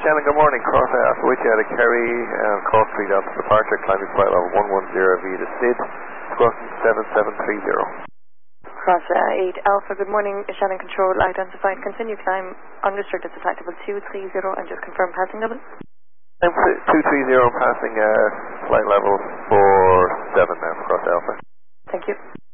Shannon, good morning. Cross Alpha, which out of Kerry, Cross Street Alpha departure, climbing flight level 110 via the SID, Scotland 7730. Cross 8 Alpha, good morning. Shannon Control, identified. Continue climb, unrestricted to flight level 230 and just confirm passing level. 230 passing flight level 47 now, Cross Alpha. Thank you.